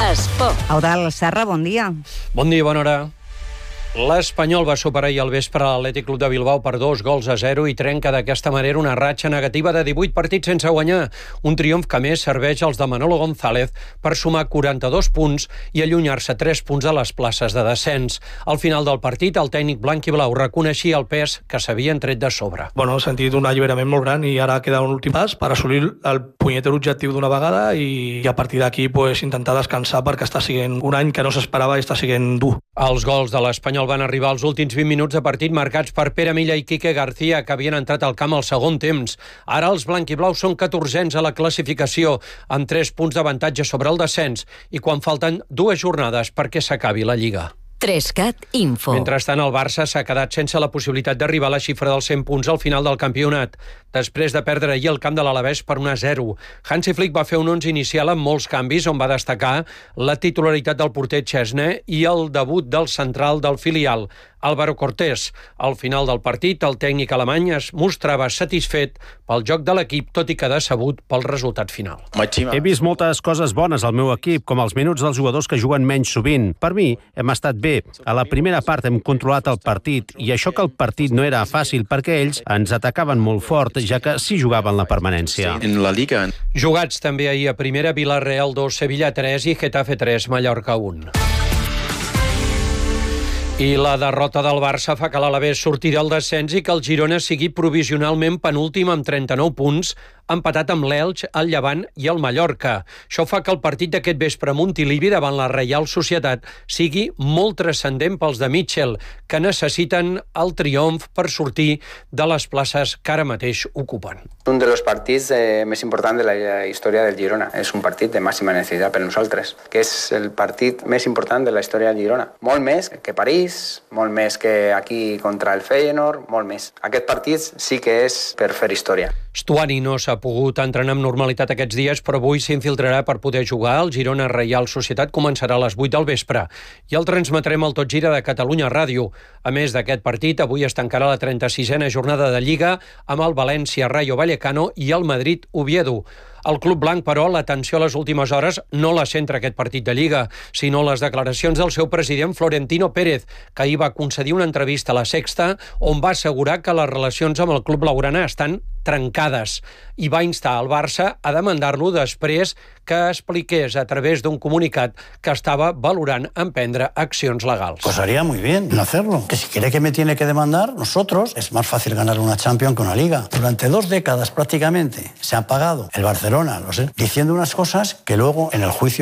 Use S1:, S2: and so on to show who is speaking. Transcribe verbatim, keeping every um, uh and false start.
S1: Esport.
S2: Eudald Serra, bon dia.
S3: Bon dia, bona hora. L'Espanyol va superar ahir al vespre l'Atlètic Club de Bilbao per dos gols a zero i trenca d'aquesta manera una ratxa negativa de divuit partits sense guanyar. Un triomf que més serveix als de Manolo González per sumar quaranta-dos punts i allunyar-se tres punts a les places de descens. Al final del partit, el tècnic blanc i blau reconeixia el pes que s'havien tret de sobre.
S4: Bueno, he sentit un alliberament molt gran i ara queda un últim pas per assolir el punyeter objectiu d'una vegada i a partir d'aquí pues, intentar descansar perquè està sent un any que no s'esperava i està sent dur.
S3: Els gols de l'Espanyol van arribar als últims vint minuts de partit marcats per Pere Milla i Quique García, que havien entrat al camp al segon temps. Ara els blanquiblaus són catorzens a la classificació, amb tres punts d'avantatge sobre el descens i quan falten dues jornades perquè s'acabi la Lliga.
S1: Trescat Info.
S3: Mentrestant, el Barça s'ha quedat sense la possibilitat d'arribar a la xifra dels cent punts al final del campionat, després de perdre ahir el camp de l'Alavés per un a zero. Hansi Flick va fer un onze inicial amb molts canvis, on va destacar la titularitat del porter Chesney i el debut del central del filial, Álvaro Cortés. Al final del partit, el tècnic alemany es mostrava satisfet pel joc de l'equip, tot i que decebut pel resultat final.
S5: He vist moltes coses bones al meu equip, com els minuts dels jugadors que juguen menys sovint. Per mi, hem estat bé. A la primera part hem controlat el partit, i això que el partit no era fàcil perquè ells ens atacaven molt fort, ja que sí jugaven la permanència.
S6: En la Liga.
S3: Jugats també ahir a primera, Villarreal dos, Sevilla tres i Getafe tres, Mallorca un. I la derrota del Barça fa que l'Alavés surti del descens i que el Girona sigui provisionalment penúltim amb trenta-nou punts, empatat amb l'Elx, el Llevant i el Mallorca. Això fa que el partit d'aquest vespre a Montilivi davant la Reial Societat sigui molt transcendent pels de Mitchell, que necessiten el triomf per sortir de les places que ara mateix ocupen.
S7: Un dels partits eh, més importants de la història del Girona. És un partit de màxima necessitat per nosaltres, que és el partit més important de la història del Girona. Molt més que París, molt més que aquí contra el Feyenoord, molt més. Aquest partit sí que és per fer història.
S3: Stuani no s'ha pogut entrenar amb normalitat aquests dies, però avui s'infiltrarà per poder jugar. El Girona Reial Societat començarà a les vuit del vespre i el transmetrem al Tot Gira de Catalunya Ràdio. A més d'aquest partit, avui es tancarà la trenta-sisena jornada de Lliga amb el València Rayo Vallecano i el Madrid Oviedo. El club blanc, però, l'atenció a les últimes hores no la centra aquest partit de Lliga, sinó les declaracions del seu president Florentino Pérez, que ahir va concedir una entrevista a La Sexta on va assegurar que les relacions amb el club blaugrana estan trencades i va instar el Barça a demandar-lo després que expliqués a través d'un comunicat que estava valorant emprendre accions legals.
S8: Pues haría muy bien en hacerlo. Que si quiere que me tiene que demandar, nosotros, es más fácil ganar una Champions que una Liga. Durante dos décadas prácticamente se ha pagado el Barcelona, no sé, diciendo unas cosas que luego en el juicio